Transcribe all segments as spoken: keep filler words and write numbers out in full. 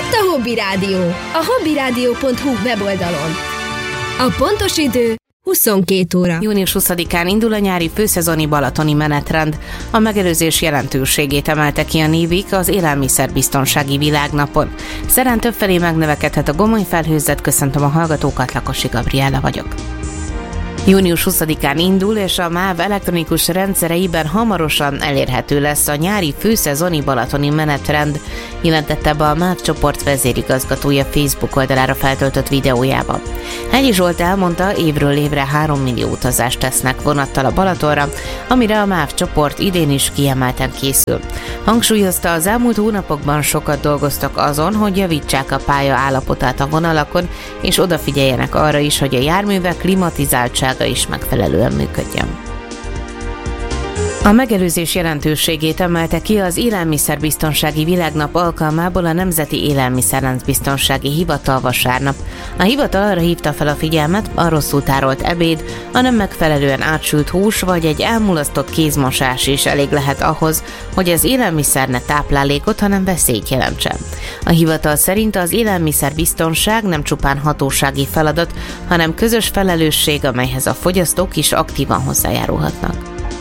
Itt a Hobby Rádió, a hobbyrádió pont hu weboldalon. A pontos idő huszonkét óra. június huszadikán indul a nyári főszezoni balatoni menetrend. A megelőzés jelentőségét emelte ki a Névik az élelmiszerbiztonsági világnapon. Szerán többfelé megnövekedhet a gomoly felhőzet. Köszöntöm a hallgatókat, Lakosi Gabriella vagyok. június huszadikán indul, és a MÁV elektronikus rendszereiben hamarosan elérhető lesz a nyári főszezoni balatoni menetrend, jelentette be a MÁV csoport vezérigazgatója Facebook oldalára feltöltött videójában. Hegyi Zsolt elmondta, évről évre három millió utazást tesznek vonattal a Balatonra, amire a MÁV csoport idén is kiemelten készül. Hangsúlyozta, az elmúlt hónapokban sokat dolgoztak azon, hogy javítsák a pálya állapotát a vonalakon, és odafigyeljenek arra is, hogy a járművek klimatizáltsága is megfelelően működjön. A megelőzés jelentőségét emelte ki az Élelmiszerbiztonsági Világnap alkalmából a Nemzeti Élelmiszerláncbiztonsági Hivatal vasárnap. A hivatal arra hívta fel a figyelmet, a rosszul tárolt ebéd, a nem megfelelően átsült hús vagy egy elmulasztott kézmosás is elég lehet ahhoz, hogy az élelmiszer ne táplálékot, hanem veszélyt jelentsen. A hivatal szerint az élelmiszerbiztonság nem csupán hatósági feladat, hanem közös felelősség, amelyhez a fogyasztók is aktívan hozzájárulhatnak.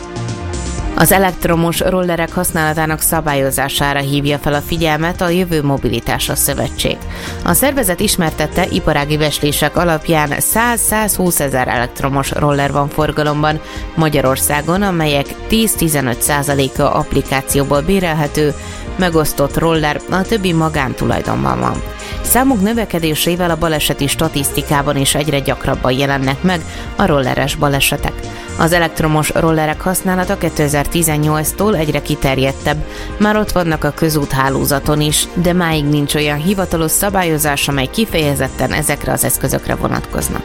Az elektromos rollerek használatának szabályozására hívja fel a figyelmet a Jövő Mobilitása Szövetség. A szervezet ismertette, iparági becslések alapján száz-százhúsz ezer elektromos roller van forgalomban Magyarországon, amelyek tíz-tizenöt százaléka applikációból bérelhető, megosztott roller, a többi magántulajdonban van. Számuk növekedésével a baleseti statisztikában is egyre gyakrabban jelennek meg a rolleres balesetek. Az elektromos rollerek használata kétezer-tizennyolctól egyre kiterjedtebb, már ott vannak a közúthálózaton is, de máig nincs olyan hivatalos szabályozás, amely kifejezetten ezekre az eszközökre vonatkozna.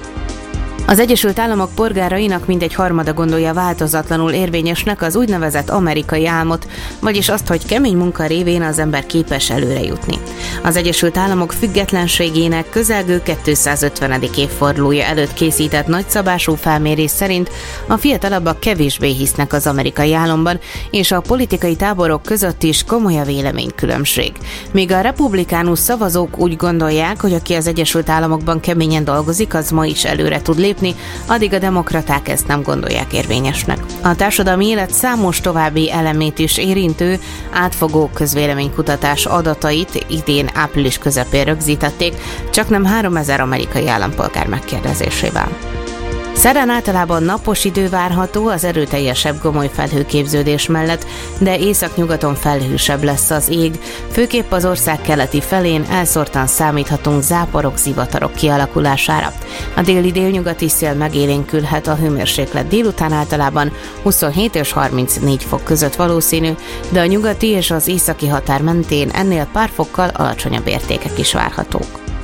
Az Egyesült Államok polgárainak mindegy harmada gondolja változatlanul érvényesnek az úgynevezett amerikai álmot, vagyis azt, hogy kemény munka révén az ember képes előre jutni. Az Egyesült Államok függetlenségének közelgő kétszázötvenedik évfordulója előtt készített nagyszabású felmérés szerint a fiatalabbak kevésbé hisznek az amerikai álomban, és a politikai táborok között is komoly a véleménykülönbség. Míg a republikánus szavazók úgy gondolják, hogy aki az Egyesült Államokban keményen dolgozik, az ma is előre tud lépni, addig a demokraták ezt nem gondolják érvényesnek. A társadalmi élet számos további elemét is érintő, átfogó közvéleménykutatás adatait idén április közepén rögzítették, csaknem háromezer amerikai állampolgár megkérdezésével. Szerdán általában napos idő várható az erőteljesebb gomoly felhőképződés mellett, de északnyugaton felhősebb lesz az ég, főképp az ország keleti felén elszórtan számíthatunk záporok, zivatarok kialakulására. A déli délnyugati szél megélénkülhet, a hőmérséklet délután általában huszonhét és harmincnégy fok között valószínű, de a nyugati és az északi határ mentén ennél pár fokkal alacsonyabb értékek is várhatók.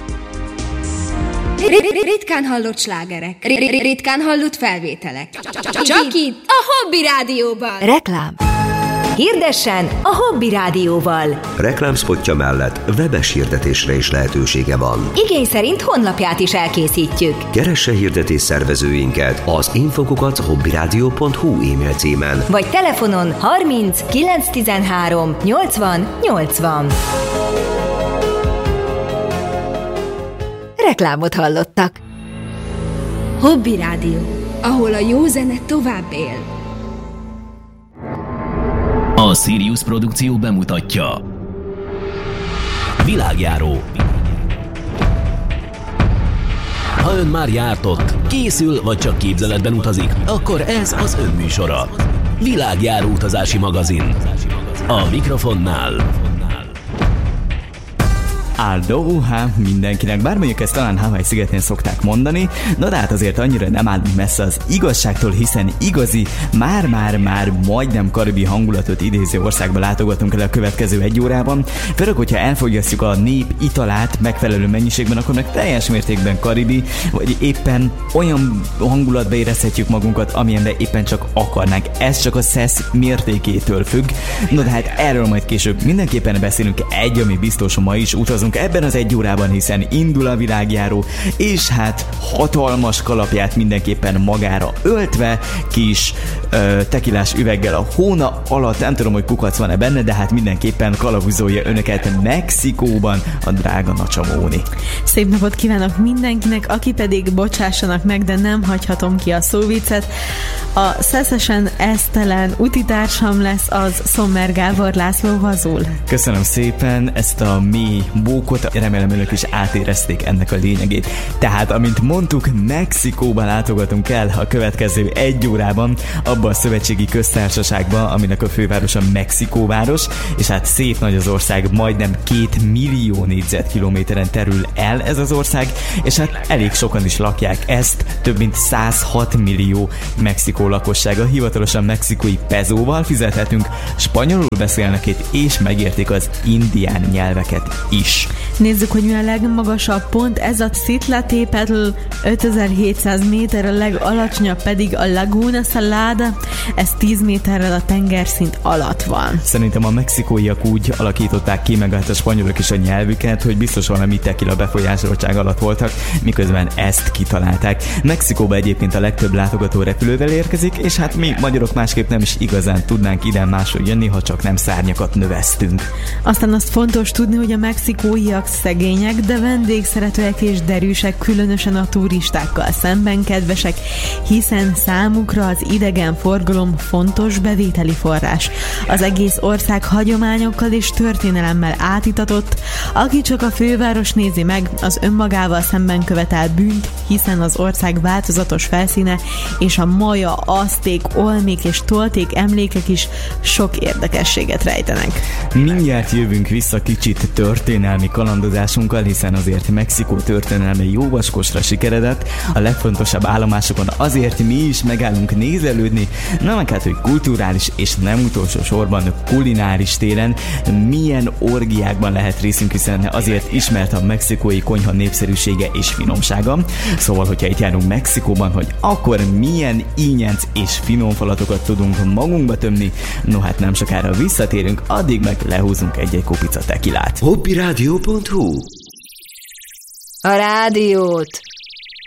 Ritkán hallott slágerek, ritkán hallott felvételek. Csak itt, a Hobby Rádióban. Reklám. Hirdessen a Hobby Rádióval. Reklámspotja mellett webes hirdetésre is lehetősége van. Igény szerint honlapját is elkészítjük. Keresse hirdetés szervezőinket az infokukat hobbyrádió pont hu e-mail címen. Vagy telefonon harminc kilencszáztizenhárom nyolcvan nyolcvan. Reklámot hallottak. Hobby Rádió, ahol a jó zene tovább él. A Sirius produkció bemutatja Világjáró. Ha ön már járt ott, készül vagy csak képzeletben utazik, akkor ez az ön műsora. Világjáró utazási magazin. A mikrofonnál Aloha mindenkinek, bár mondjuk ezt talán Hawaii szigetén szokták mondani, no de hát azért annyira nem állunk messze az igazságtól, hiszen igazi, már-már-már majdnem karibi hangulatot idéző országba látogatunk el a következő egy órában. Főleg, hogyha elfogyasztjuk a nép italát megfelelő mennyiségben, akkor meg teljes mértékben karibi, vagy éppen olyan hangulatba érezhetjük magunkat, amilyenben éppen csak akarnánk. Ez csak a szesz mértékétől függ. No de hát erről majd később mindenképpen beszélünk. Egy, ami biztos, ma is utazó találkozunk ebben az egy órában, hiszen indul a világjáró, és hát hatalmas kalapját mindenképpen magára öltve, kis ö, tekilás üveggel a hóna alatt, nem tudom, hogy kukac van-e benne, de hát mindenképpen kalapuzolja önöket Mexikóban a drága Nacsamóni. Szép napot kívánok mindenkinek, aki pedig bocsássanak meg, de nem hagyhatom ki a szóviccet. A szeszesen esztelen utitársam lesz az Sommer Gábor László Vazul. Köszönöm szépen ezt a mély bókot, remélem önök is átérezték ennek a lényegét. Tehát, amint mondtuk, Mexikóba látogatunk el a következő egy órában, abba a szövetségi köztársaságba, aminek a fővárosa Mexikóváros, és hát szép nagy az ország, majdnem két millió négyzetkilométeren terül el ez az ország, és hát elég sokan is lakják ezt, több mint százhat millió Mexikó lakossága, hivatalosan mexikói pezóval fizethetünk, spanyolul beszélnek itt, és megértik az indián nyelveket is. Nézzük, hogy mi a legmagasabb pont, ez a Citlaltépetl ötezer-hétszáz méter, a legalacsonyabb pedig a Laguna Salada, ez tíz méterrel a tengerszint alatt van. Szerintem a mexikóiak úgy alakították ki, meg hát a spanyolok is a nyelvüket, hogy biztos valami tekila befolyásoltság alatt voltak, miközben ezt kitalálták. Mexikóba egyébként a legtöbb látogató repülővel érkezik, és hát mi magyarok másképp nem is igazán tudnánk ide máshogy jönni, ha csak nem szárnyakat növesztünk. Aztán azt fontos tudni, hogy a mexikóiak szegények, de vendégszeretőek és derűsek, különösen a turistákkal szemben kedvesek, hiszen számukra az idegenforgalom fontos bevételi forrás. Az egész ország hagyományokkal és történelemmel átitatott, aki csak a főváros nézi meg, az önmagával szemben követel bűnt, hiszen az ország változatos felszíne és a maja, azték, olmék és tolték emlékek is sok érdekességet rejtenek. Mindjárt jövünk vissza kicsit történelmi kalandozásunkkal, hiszen azért Mexikó történelme jó vaskosra sikeredett, a legfontosabb állomásokon azért mi is megállunk nézelődni, na meg hát, hogy kulturális és nem utolsó sorban kulináris téren milyen orgiákban lehet részünk, hiszen azért ismert a mexikói konyha népszerűsége és finomsága. Szóval, hogyha itt járunk Mexikóban, hogy akkor milyen ínyenc és finomfalatokat tudunk magunkba tömni, no hát nem sokára visszatérünk, addig meg lehúzunk egy-egy kupica tekilát. hobbyradio pont hu A rádiót